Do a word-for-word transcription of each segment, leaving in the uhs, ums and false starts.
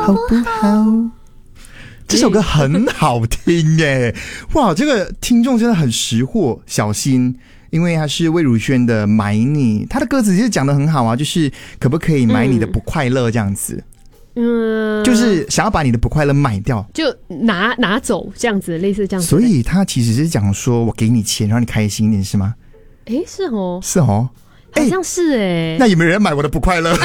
好不好？这首歌很好听耶！哇，这个听众真的很识货，小心，因为他是魏如萱的《买你》，他的歌词其实讲得很好啊，就是可不可以买你的不快乐这样子。嗯，就是想要把你的不快乐买掉， 就拿拿走这样子，类似这样子。 所以他其实是讲说我给你钱，让你开心一点，是吗？ 哎，是哦， 是哦， 好像是哎、欸。 那有没有人买我的不快乐？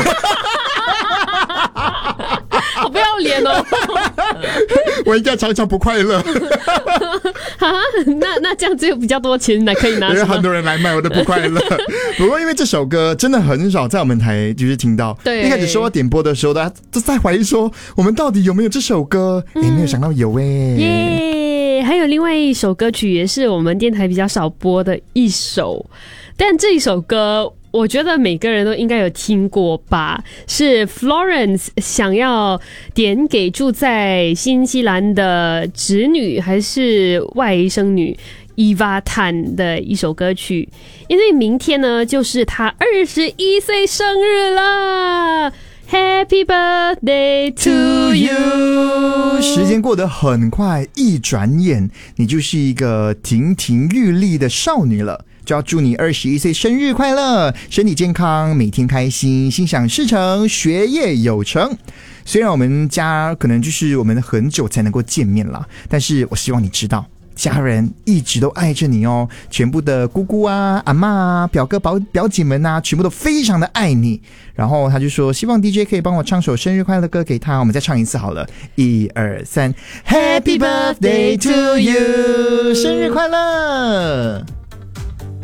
好不要脸哦！ 我应该常常不快乐。 啊，那那这样子有比较多钱来可以拿， 因为很多人来买我的不快乐。不过因为这首歌真的很少在我们台就是听到，对，一开始收到点播的时候，大家都在怀疑说我们到底有没有这首歌？哎、嗯，没有想到有哎、欸。 耶！还有另外一首歌曲也是我们电台比较少播的一首，但这一首歌。我觉得每个人都应该有听过吧，是 Florence 想要点给住在新西兰的侄女还是外甥女 Eva Tan 的一首歌曲，因为明天呢就是她二十一岁生日了。Happy birthday to you！ 时间过得很快，一转眼你就是一个亭亭玉立的少女了。就要祝你二十一岁生日快乐，身体健康，每天开心，心想事成，学业有成。虽然我们家可能就是我们很久才能够见面啦，但是我希望你知道，家人一直都爱着你哦，全部的姑姑啊、阿嬷啊、表哥表表姐们啊，全部都非常的爱你。然后他就说，希望 D J 可以帮我唱首生日快乐歌给他，我们再唱一次好了，一二三 ，Happy birthday to you， 生日快乐！